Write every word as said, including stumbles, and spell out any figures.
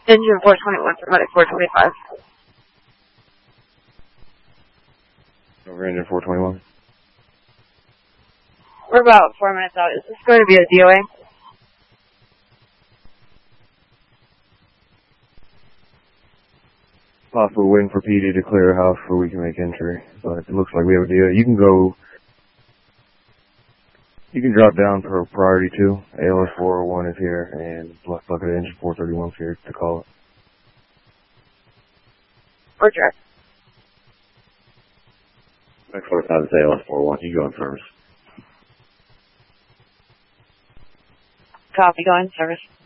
Engine four twenty-one for medic four twenty-five. Over engine four twenty-one. We're about four minutes out. Is this going to be a D O A? Possibly waiting for P D to clear a house so we can make entry. But it looks like we have a deal. You can go, you can drop down for priority two. A L S four oh one is here, and Black Bucket Engine four thirty-one is here to call it. Roger. Back four five is A L S four oh one. You go in service. Copy, go in service.